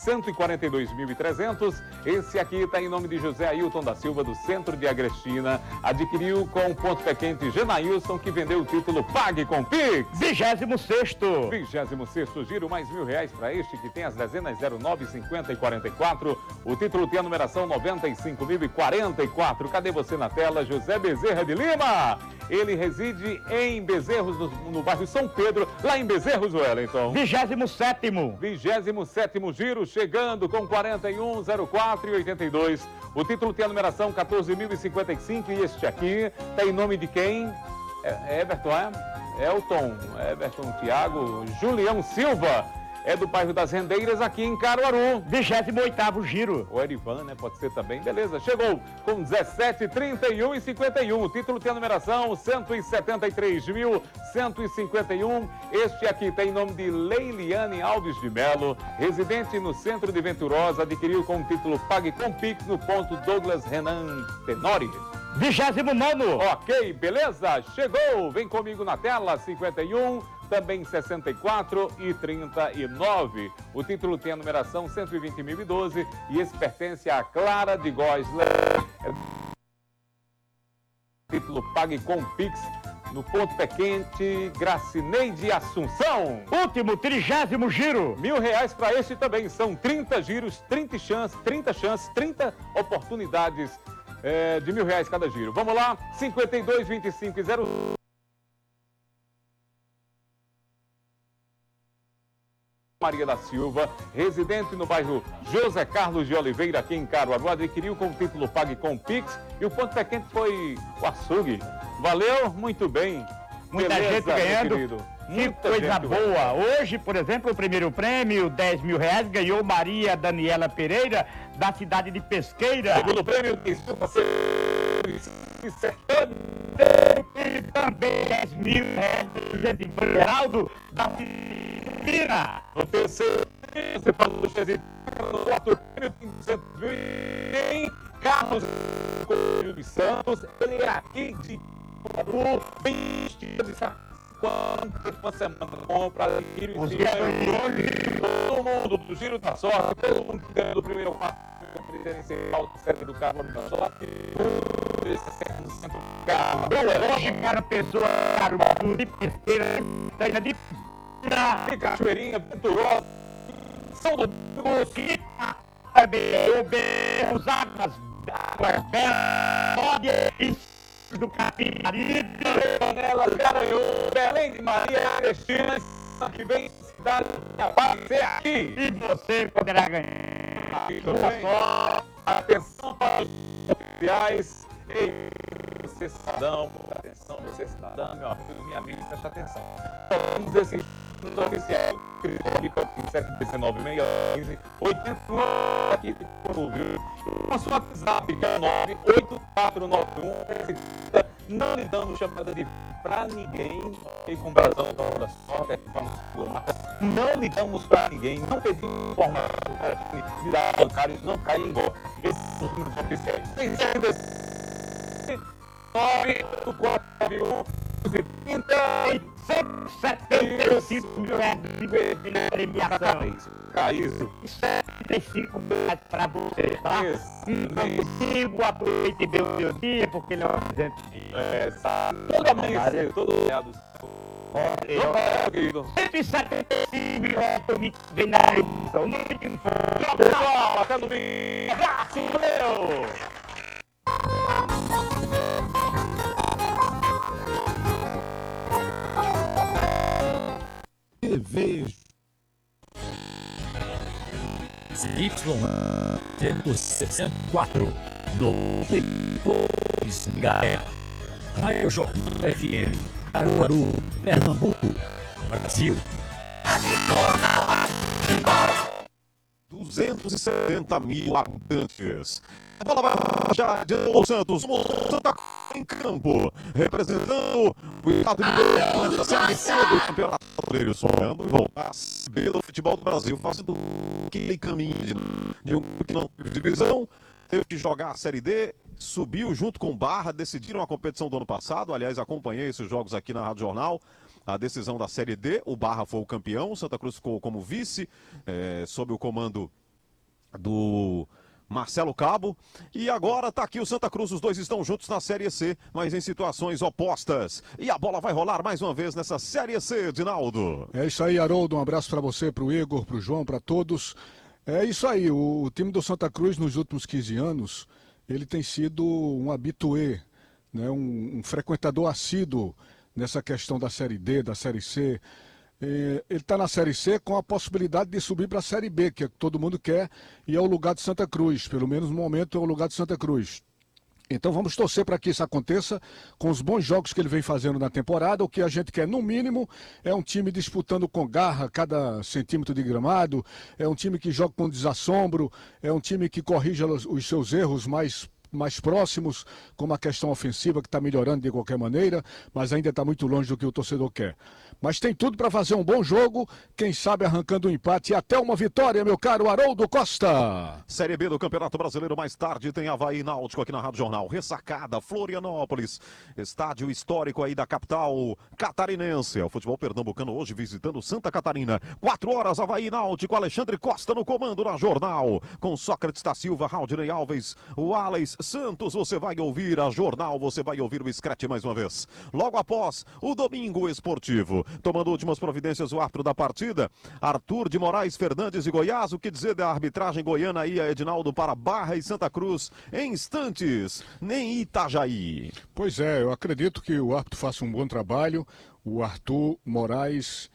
142.300. Esse aqui está em nome de José Ailton da Silva, do Centro de Agrestina. Adquiriu com o ponto pé quente Genailson, que vendeu o título Pague com Pix. 26º. 26º giro, mais R$1.000 para este, que tem as dezenas 09, 50 e 44. O título tem a numeração 95.044. Cadê você na tela? José Bezerra de Lima. Ele reside em Bezerros, no bairro São Pedro, lá em Bezerros, Wellington. 27º. 27º giro, chegando com 41, 04 e 82. O título tem a numeração 14.055 e este aqui está em nome de quem? Everton, Everton Thiago, Julião Silva. É do bairro das Rendeiras, aqui em Caruaru. 28º giro. O Erivan, né? Pode ser também. Beleza, chegou com 17, 31 e 51. O título tem a numeração 173.151. Este aqui tem nome de Leiliane Alves de Melo, residente no centro de Venturosa, adquiriu com o título Pague com Pix no ponto Douglas Renan Tenori. 29º. Ok, beleza? Chegou! Vem comigo na tela, 51, também 64 e 39. O título tem a numeração 120.012 e esse pertence a Clara de Gosler. Título Pague com Pix no ponto pé quente, Gracineide Assunção. Último, 30º giro. R$1.000 para este também. São 30 giros, 30 chances, 30 oportunidades de R$1.000 cada giro. Vamos lá, 52, 25 e 0. Maria da Silva, residente no bairro José Carlos de Oliveira, aqui em Caruaru, adquiriu com o título Pague com Pix e o ponto pé quente foi o açougue. Valeu, muito bem. Muita Beleza, gente ganhando. Que Muita coisa gente boa. Hoje, por exemplo, o primeiro prêmio, R$10.000, ganhou Maria Daniela Pereira, da cidade de Pesqueira. Segundo prêmio, e também R$10.000, de Geraldo, da Pira. No terceiro, você falou do Chesito, no quarto prêmio, tem R$200.000, Carlos Coelho dos Santos, ele é aqui de Caruaru, bem vestido de uma semana compra, adquire o giro, todo mundo do Giro da Sorte, todo mundo que ganha do primeiro quarto, presidencial do Centro do Carvalho da Sorte, do Centro do Carvalho. Hoje, para pessoa Caruaru de Pesqueira, ainda de Cachoeirinha, Venturosa, São Domingos, os águas belas, do Capinaribe, Panelas, Garanhuns, Belém de Maria, Cristina, que vem cidade aparecer aqui. E você poderá ganhar. Atenção para os oficiais. Ei, você cidadão, atenção, você cidadão, meu amigo, minha amiga, presta atenção. Vamos esses oficiais. Aqui, 719 615 81 aqui de Curuvio. Nosso WhatsApp, que é 98491. Não lhe damos chamada de pra ninguém. E com razão da sorte aqui para nos filmar. Não lhe damos pra ninguém. Não pedimos informação para de dados bancários. Não caia em golpe. Esses são os números oficiais. 98491 R$175.000 de premiação. Caíso. R$75 para você, tá? Não consigo aproveitar bem o seu dia, porque ele é um presente. Sabe? Todo amanhecer, todo dia do céu. querido. 175.000 vem na edição. Pessoal, até domingo. Abraço, valeu! Vejo Y164 do depois Gaia Raio J FM Caruaru, Pernambuco, Brasil. 270 mil habitantes. A bola vai já de Los Santos, Santa Cruz em campo, representando o estado de Goiás da Série C do Campeonato Brasileiro, sonhando em voltar a CB do futebol do Brasil, fazendo aquele caminho de um que não teve divisão, teve que jogar a Série D, subiu junto com o Barra, decidiram a competição do ano passado, aliás, acompanhei esses jogos aqui na Rádio Jornal, a decisão da Série D, o Barra foi o campeão, Santa Cruz ficou como vice, sob o comando do Marcelo Cabo. E agora tá aqui o Santa Cruz, os dois estão juntos na Série C, mas em situações opostas. E a bola vai rolar mais uma vez nessa Série C, Dinaldo. É isso aí, Haroldo, um abraço para você, para o Igor, para o João, para todos. É isso aí, o time do Santa Cruz nos últimos 15 anos, ele tem sido um habitué, né, um frequentador assíduo nessa questão da Série D, da Série C. Ele está na Série C com a possibilidade de subir para a Série B, que é o que todo mundo quer, e é o lugar de Santa Cruz, pelo menos no momento é o lugar de Santa Cruz. Então vamos torcer para que isso aconteça com os bons jogos que ele vem fazendo na temporada. O que a gente quer, no mínimo, é um time disputando com garra cada centímetro de gramado, é um time que joga com desassombro, é um time que corrija os seus erros mais próximos, como a questão ofensiva, que está melhorando de qualquer maneira, mas ainda está muito longe do que o torcedor quer. Mas tem tudo para fazer um bom jogo, quem sabe arrancando um empate e até uma vitória, meu caro Haroldo Costa. Série B do Campeonato Brasileiro, mais tarde tem Avaí Náutico aqui na Rádio Jornal. Ressacada, Florianópolis, estádio histórico aí da capital catarinense. É o futebol pernambucano hoje visitando Santa Catarina. 4 horas, Avaí Náutico, Alexandre Costa no comando na Jornal. Com Sócrates da Silva, Raudinei Alves, o Alex Santos, você vai ouvir a Jornal, você vai ouvir o Scratch mais uma vez. Logo após o Domingo Esportivo. Tomando últimas providências, o árbitro da partida, Arthur de Moraes Fernandes de Goiás. O que dizer da arbitragem goiana aí, Edinaldo, para Barra e Santa Cruz em instantes, nem Itajaí. Pois é, eu acredito que o árbitro faça um bom trabalho, o Arthur Moraes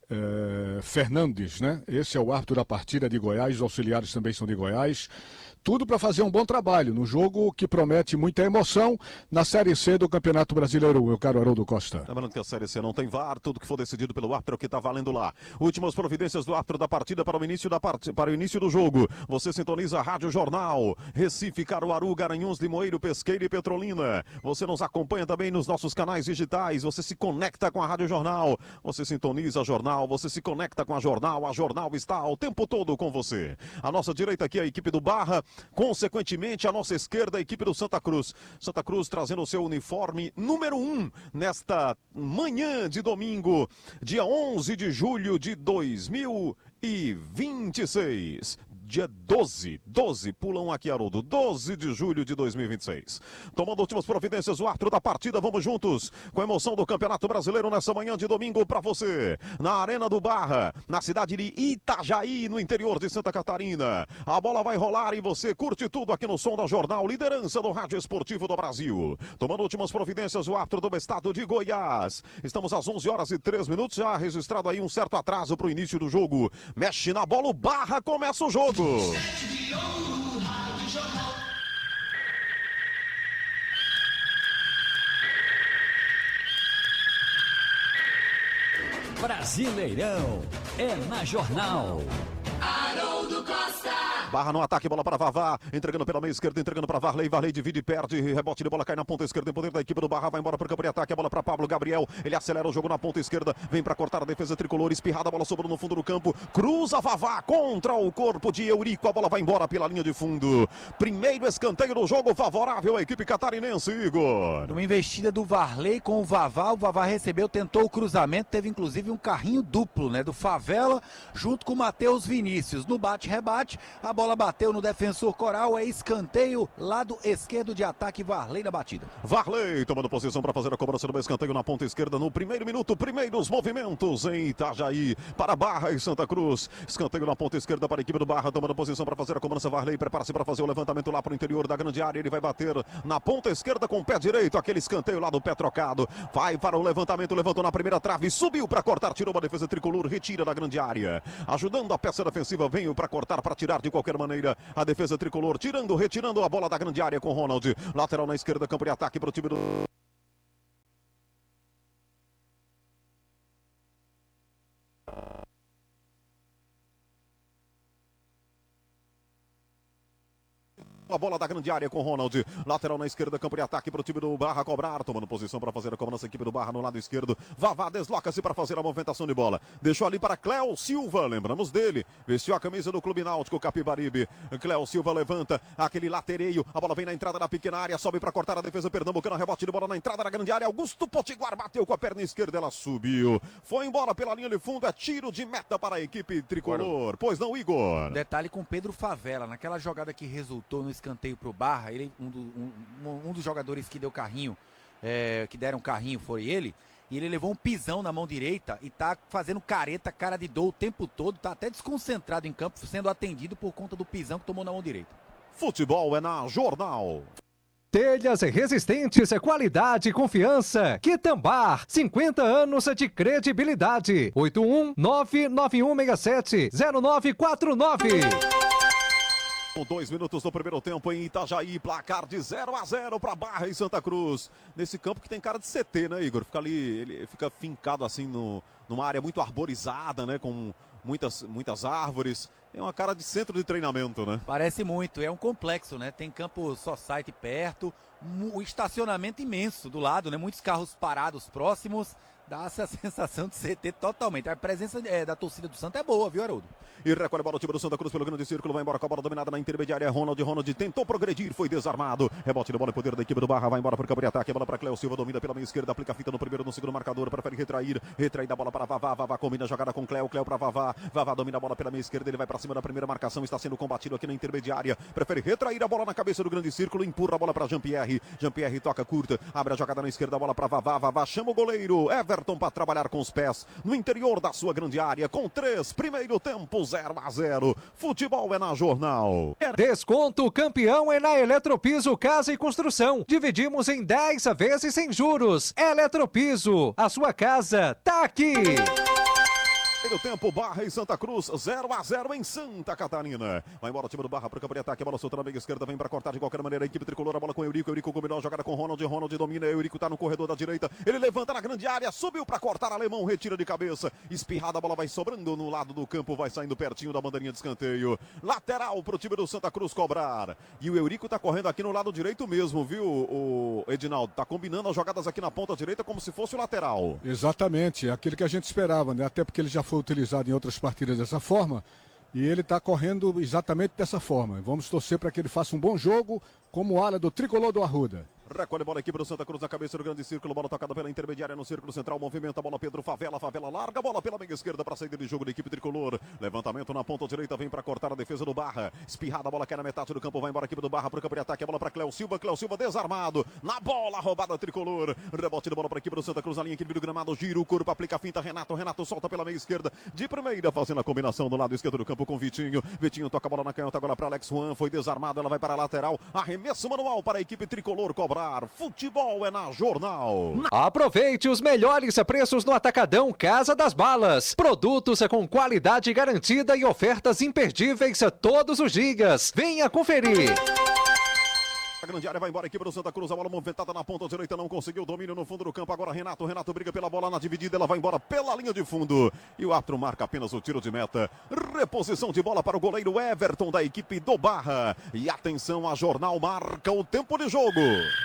Fernandes, né? Esse é o árbitro da partida de Goiás, os auxiliares também são de Goiás. Tudo para fazer um bom trabalho no jogo que promete muita emoção na Série C do Campeonato Brasileiro, meu caro Haroldo Costa. Lembrando que a Série C não tem VAR, tudo que for decidido pelo árbitro é o que está valendo lá. Últimas providências do árbitro da partida para o início do jogo. Você sintoniza a Rádio Jornal, Recife, Caruaru, Garanhuns, Limoeiro, Pesqueira e Petrolina. Você nos acompanha também nos nossos canais digitais, você se conecta com a Rádio Jornal, você sintoniza a Jornal, você se conecta com a Jornal está o tempo todo com você. À nossa direita aqui a equipe do Barra, consequentemente, à nossa esquerda, a equipe do Santa Cruz. Santa Cruz trazendo o seu uniforme número 1 nesta manhã de domingo, dia 11 de julho de 2026. Dia 12, pulam aqui, Haroldo, 12 de julho de 2026. Tomando últimas providências, o árbitro da partida, vamos juntos, com a emoção do Campeonato Brasileiro nessa manhã de domingo para você, na Arena do Barra, na cidade de Itajaí, no interior de Santa Catarina. A bola vai rolar e você curte tudo aqui no som da Jornal, liderança do Rádio Esportivo do Brasil. Tomando últimas providências, o árbitro do estado de Goiás. Estamos às 11 horas e 3 minutos, já registrado aí um certo atraso para o início do jogo. Mexe na bola, o Barra, começa o jogo. Brasileirão é na Jornal. Haroldo Costa. Barra no ataque, bola para Vavá, entregando pela meia esquerda, entregando para Varley, Varley divide, perde, rebote de bola, cai na ponta esquerda, em poder da equipe do Barra, vai embora para o campo de ataque, a bola para Pablo Gabriel, ele acelera o jogo na ponta esquerda, vem para cortar a defesa tricolor, espirrada, a bola sobrou no fundo do campo, cruza Vavá contra o corpo de Eurico, a bola vai embora pela linha de fundo. Primeiro escanteio do jogo, favorável à equipe catarinense, Igor. Uma investida do Varley com o Vavá recebeu, tentou o cruzamento, teve inclusive um carrinho duplo, né, do Favela, junto com o Matheus Vinícius, no bate-rebate, a bola bateu no defensor Coral, é escanteio, lado esquerdo de ataque, Varley na batida. Varley tomando posição para fazer a cobrança do escanteio na ponta esquerda no primeiro minuto, primeiros movimentos em Itajaí, para Barra e Santa Cruz. Escanteio na ponta esquerda para a equipe do Barra, tomando posição para fazer a cobrança. Varley prepara-se para fazer o levantamento lá para o interior da grande área, ele vai bater na ponta esquerda com o pé direito, aquele escanteio lá do pé trocado, vai para o levantamento, levantou na primeira trave, subiu para cortar, tirou uma defesa tricolor, retira da grande área, ajudando a peça defensiva, veio para cortar, para tirar de qualquer maneira a defesa tricolor, retirando a bola da grande área com Ronald, lateral na esquerda, campo de ataque para o time do... A bola da grande área com Ronald. Lateral na esquerda, campo de ataque para o time do Barra cobrar. Tomando posição para fazer a cobrança, a equipe do Barra no lado esquerdo. Vavá desloca-se para fazer a movimentação de bola. Deixou ali para Cléo Silva, lembramos dele. Vestiu a camisa do Clube Náutico Capibaribe. Cléo Silva levanta aquele latereio. A bola vem na entrada da pequena área. Sobe para cortar a defesa pernambucana. Rebote de bola na entrada da grande área. Augusto Potiguar bateu com a perna esquerda. Ela subiu. Foi embora pela linha de fundo. É tiro de meta para a equipe tricolor. Pois não, Igor? Detalhe com Pedro Favela. Naquela jogada que resultou no escanteio pro Barra, ele, um dos jogadores que deu carrinho, que deram carrinho foi ele, e ele levou um pisão na mão direita e tá fazendo careta, cara de dor o tempo todo, tá até desconcentrado em campo, sendo atendido por conta do pisão que tomou na mão direita. Futebol é na Jornal. Telhas resistentes, qualidade e confiança. Quitambar, 50 anos de credibilidade. 81991670949. 2 minutos do primeiro tempo em Itajaí, placar de 0-0 para Barra e Santa Cruz. Nesse campo que tem cara de CT, né, Igor? Fica ali, ele fica fincado assim numa área muito arborizada, né, com muitas árvores. É uma cara de centro de treinamento, né? Parece muito, é um complexo, né? Tem campo society perto, o estacionamento imenso do lado, né? Muitos carros parados próximos. Dá essa sensação de CT totalmente. A presença da torcida do Santa é boa, viu, Haroldo? E recolhe a bola o time do Santa Cruz pelo grande círculo. Vai embora com a bola dominada na intermediária. Ronald tentou progredir, foi desarmado. Rebote de bola em poder da equipe do Barra. Vai embora para o campo de ataque. A bola para Cléo Silva, domina pela meia esquerda. Aplica a fita no primeiro, no segundo marcador. Prefere retrair da bola para Vavá. Vavá combina a jogada com Cléo para Vavá. Vavá domina a bola pela meia esquerda. Ele vai para cima da primeira marcação. Está sendo combatido aqui na intermediária. Prefere retrair a bola na cabeça do grande círculo. Empurra a bola para Jean-Pierre. Jean-Pierre toca curta. Abre a jogada na esquerda. A bola para Vavá. Vavá chama o goleiro Everton para trabalhar com os pés no interior da sua grande área, com 3, primeiro tempo 0-0. Futebol é na Jornal. Desconto campeão é na Eletropiso Casa e Construção. Dividimos em 10 vezes sem juros. Eletropiso, a sua casa tá aqui. Primeiro tempo, Barra e Santa Cruz, 0-0 em Santa Catarina. Vai embora o time do Barra para o campo de ataque. A bola solta na meia esquerda, vem para cortar de qualquer maneira. A equipe tricolor, a bola com Eurico. Eurico combinou a jogada com Ronald. Ronald domina. Eurico tá no corredor da direita. Ele levanta na grande área, subiu para cortar. Alemão retira de cabeça. Espirrada, a bola vai sobrando no lado do campo, vai saindo pertinho da bandeirinha de escanteio. Lateral para o time do Santa Cruz cobrar. E o Eurico tá correndo aqui no lado direito mesmo, viu, o Edinaldo? Tá combinando as jogadas aqui na ponta direita como se fosse o lateral. Exatamente, é aquilo que a gente esperava, né? Até porque ele já foi utilizado em outras partidas dessa forma, e ele está correndo exatamente dessa forma. Vamos torcer para que ele faça um bom jogo como ala do tricolor do Arruda. Recolhe a bola, equipe do Santa Cruz na cabeça do grande círculo, bola tocada pela intermediária no círculo central, movimenta a bola Pedro Favela, Favela larga a bola pela meia esquerda para saída de jogo da equipe tricolor, levantamento na ponta direita, vem para cortar a defesa do Barra, espirrada a bola cai na metade do campo, vai embora a equipe do Barra para o campo de ataque, a bola para Cléo Silva desarmado, na bola roubada tricolor, rebote de bola para a equipe do Santa Cruz na linha, equipe do gramado, gira o corpo, aplica a finta, Renato solta pela meia esquerda, de primeira fazendo a combinação do lado esquerdo do campo com Vitinho toca a bola na canhota agora para Alex Juan, foi desarmado, ela vai para a lateral, arremesso manual para a equipe tricolor cobrar, futebol é na Jornal. Aproveite os melhores preços no Atacadão Casa das Balas. Produtos com qualidade garantida e ofertas imperdíveis todos os dias. Venha conferir. A grande área vai embora, a equipe do Santa Cruz, a bola movimentada na ponta direita, não conseguiu domínio no fundo do campo, agora Renato briga pela bola na dividida, ela vai embora pela linha de fundo, e o árbitro marca apenas o tiro de meta, reposição de bola para o goleiro Everton da equipe do Barra, e atenção, a Jornal marca o tempo de jogo.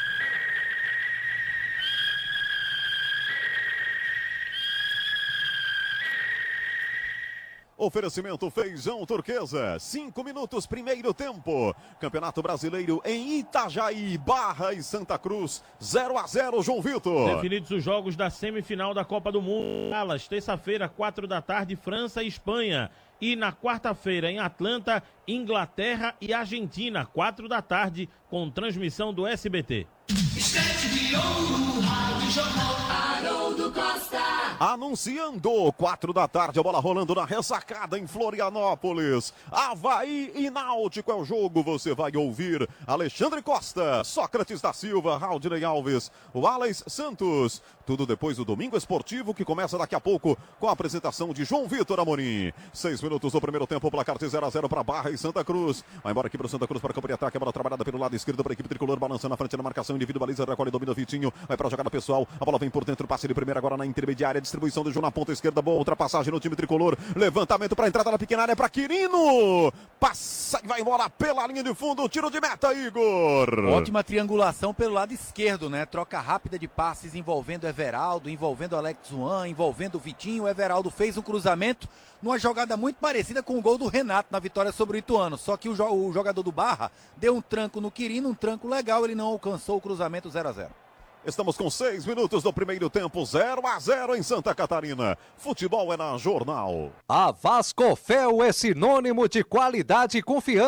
Oferecimento Feijão Turquesa, 5 minutos, primeiro tempo. Campeonato Brasileiro em Itajaí, Barra e Santa Cruz, 0-0, João Vitor. Definidos os jogos da semifinal da Copa do Mundo. Terça-feira, 4 da tarde, França e Espanha. E na quarta-feira, em Atlanta, Inglaterra e Argentina, 4 da tarde, com transmissão do SBT. Estante de ouro, Rádio Jornal, Haroldo Costa. Anunciando 4 da tarde, a bola rolando na ressacada em Florianópolis. Avaí e Náutico é o jogo, você vai ouvir Alexandre Costa, Sócrates da Silva, Raudinei Alves, o Alex Santos. Tudo depois do Domingo Esportivo, que começa daqui a pouco com a apresentação de João Vitor Amorim. 6 minutos do primeiro tempo, placar de 0-0 para Barra e Santa Cruz. Vai embora aqui para o Santa Cruz para o campo de ataque, a bola trabalhada pelo lado esquerdo para a equipe tricolor, balançando na frente na marcação, individualiza, recolhe, domina Vitinho, vai para a jogada pessoal, a bola vem por dentro, passe de primeira agora na intermediária, distribuição do João na ponta esquerda, boa ultrapassagem no time tricolor. Levantamento para entrada na pequena área para Quirino. Passa e vai embora pela linha de fundo, tiro de meta, Igor. Ótima triangulação pelo lado esquerdo, né? Troca rápida de passes envolvendo Everaldo, envolvendo Alex Juan, envolvendo o Vitinho. O Everaldo fez um cruzamento numa jogada muito parecida com o gol do Renato na vitória sobre o Ituano. Só que o jogador do Barra deu um tranco no Quirino, um tranco legal, ele não alcançou o cruzamento 0-0. Estamos com 6 minutos do primeiro tempo, 0-0 em Santa Catarina. Futebol é na Jornal. A Vascofel é sinônimo de qualidade e confiança.